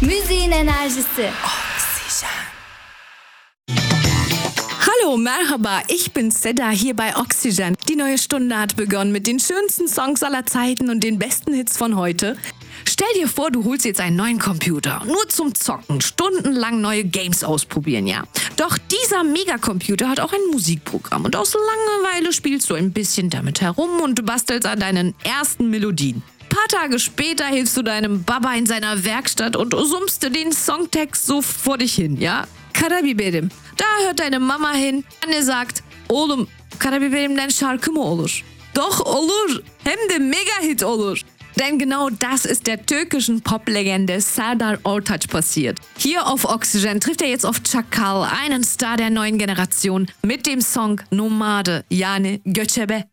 Müziğin enerjisi. Hallo, merhaba, ich bin Seda hier bei Oxygen. Die neue Stunde hat begonnen mit den schönsten Songs aller Zeiten und den besten Hits von heute. Stell dir vor, du holst jetzt einen neuen Computer, nur zum Zocken, stundenlang neue Games ausprobieren, ja. Doch dieser Megacomputer hat auch ein Musikprogramm und aus Langeweile spielst du ein bisschen damit herum und bastelst an deinen ersten Melodien. Paar Tage später hilfst du deinem Baba in seiner Werkstatt und summst den Songtext so vor dich hin, ja. Karabiberim. Da hört deine Mama hin. Anne sagt, oğlum Karabiberim'den şarkı mı olur? Doch olur. Hem de Mega-Hit olur. Denn genau das ist der türkischen Poplegende Serdar Ortaç passiert. Hier auf Oxygen trifft er jetzt auf Çakal, einen Star der neuen Generation, mit dem Song Nomade, yani Göçebe.